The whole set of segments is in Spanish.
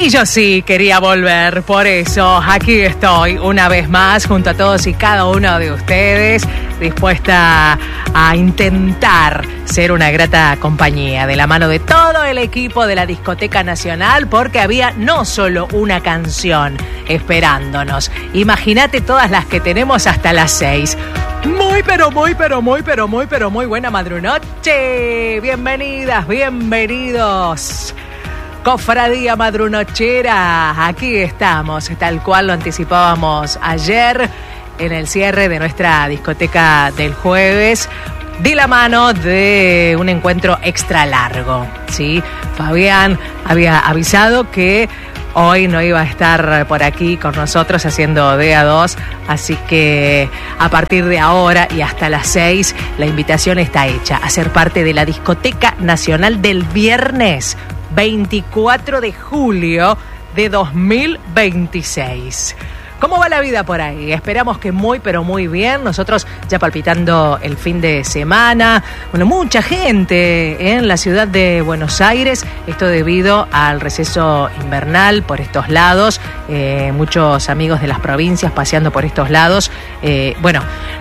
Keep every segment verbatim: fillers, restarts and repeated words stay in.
Y yo sí quería volver, por eso aquí estoy una vez más junto a todos y cada uno de ustedes, dispuesta a intentar ser una grata compañía de la mano de todo el equipo de la Discoteca Nacional, porque había no solo una canción esperándonos. Imagínate todas las que tenemos hasta las seis. Muy, pero muy, pero muy, pero muy, pero muy buena madrunoche. Bienvenidas, bienvenidos. Cofradía Madrunochera, aquí estamos, tal cual lo anticipábamos ayer en el cierre de nuestra discoteca del jueves, de la mano de un encuentro extra largo, ¿sí? Fabián había avisado que hoy no iba a estar por aquí con nosotros haciendo D A dos, así que a partir de ahora y hasta las seis la invitación está hecha a ser parte de la Discoteca Nacional del viernes veinticuatro de julio de dos mil veintiséis. ¿Cómo va la vida por ahí? Esperamos que muy, pero muy bien. Nosotros ya palpitando el fin de semana. Bueno, mucha gente en la ciudad de Buenos Aires. Esto debido al receso invernal por estos lados. Eh, muchos amigos de las provincias paseando por estos lados. Eh, bueno,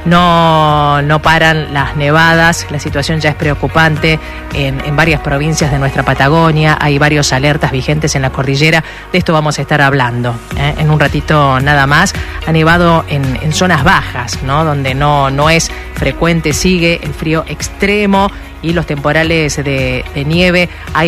no, no paran las nevadas. La situación ya es preocupante en, en varias provincias de nuestra Patagonia. Hay varios alertas vigentes en la cordillera. De esto vamos a estar hablando ¿eh? en un ratito nada más. Más ha nevado en, en zonas bajas, ¿no? Donde no, no es frecuente, sigue el frío extremo y los temporales de, de nieve.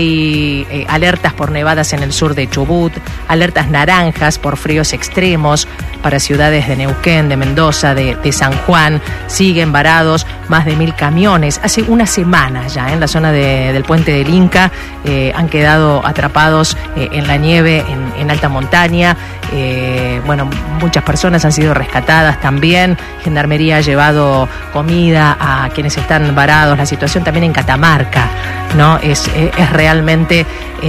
Hay eh, alertas por nevadas en el sur de Chubut, alertas naranjas por fríos extremos para ciudades de Neuquén, de Mendoza, de, de San Juan. Siguen varados más de mil camiones. Hace una semana ya ¿eh? en la zona de, del puente del Inca eh, han quedado atrapados eh, en la nieve, en, en alta montaña. Eh, bueno, muchas personas han sido rescatadas también. Gendarmería ha llevado comida a quienes están varados. La situación también en Catamarca, ¿no? Es, es realmente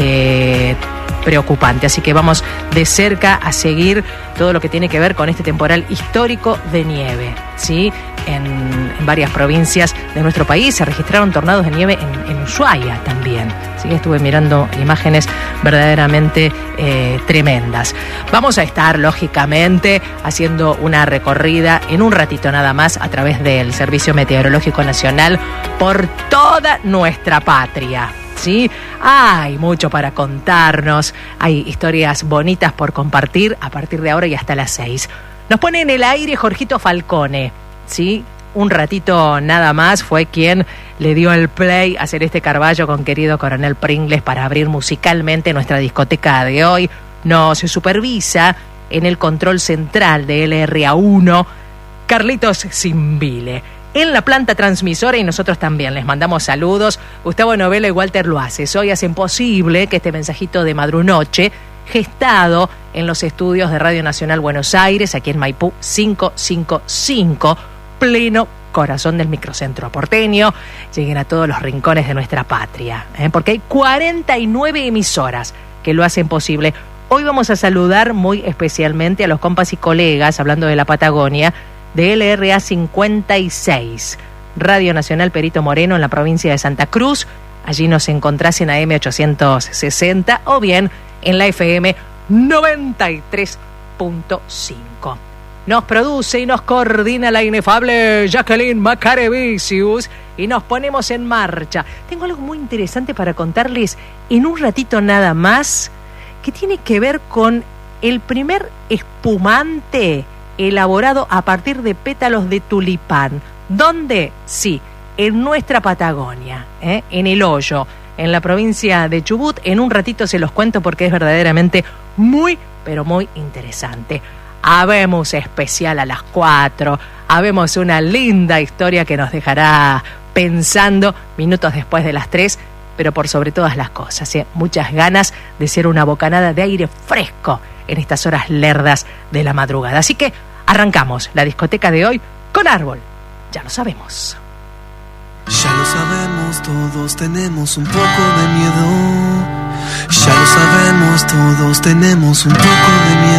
eh, preocupante. Así que vamos de cerca a seguir todo lo que tiene que ver con este temporal histórico de nieve, ¿sí? En, en varias provincias de nuestro país se registraron tornados de nieve en, en Ushuaia también. Sí, estuve mirando imágenes verdaderamente eh, tremendas. Vamos a estar, lógicamente, haciendo una recorrida en un ratito nada más a través del Servicio Meteorológico Nacional por toda nuestra patria. ¿Sí? Hay mucho para contarnos, hay historias bonitas por compartir a partir de ahora y hasta las seis. Nos pone en el aire Jorgito Falcone, ¿sí? Un ratito nada más fue quien le dio el play a Celeste Carballo con Querido Coronel Pringles para abrir musicalmente nuestra discoteca de hoy. Nos supervisa en el control central de L R A uno Carlitos Zimbile. En la planta transmisora y nosotros también les mandamos saludos. Gustavo Novelo y Walter Loaces hoy hacen posible que este mensajito de madrunoche, gestado en los estudios de Radio Nacional Buenos Aires, aquí en Maipú quinientos cincuenta y cinco, pleno corazón del microcentro porteño, lleguen a todos los rincones de nuestra patria, ¿eh? Porque hay cuarenta y nueve emisoras que lo hacen posible. Hoy vamos a saludar muy especialmente a los compas y colegas, hablando de la Patagonia, de L R A cincuenta y seis, Radio Nacional Perito Moreno en la provincia de Santa Cruz. Allí nos encontrás en A M ochocientos sesenta o bien en la F M noventa y tres punto cinco. Nos produce y nos coordina la inefable Jacqueline Macarevicius y nos ponemos en marcha. Tengo algo muy interesante para contarles en un ratito nada más, que tiene que ver con el primer espumante elaborado a partir de pétalos de tulipán. ¿Dónde? Sí, en nuestra Patagonia, ¿eh? En El Hoyo, en la provincia de Chubut. En un ratito se los cuento porque es verdaderamente muy, pero muy interesante. Habemos especial a las cuatro, habemos una linda historia que nos dejará pensando minutos después de las tres, pero por sobre todas las cosas, ¿eh? Muchas ganas de ser una bocanada de aire fresco en estas horas lerdas de la madrugada. Así que arrancamos la discoteca de hoy con Árbol. Ya lo sabemos. Ya lo sabemos, todos tenemos un poco de miedo. Ya lo sabemos, todos tenemos un poco de miedo.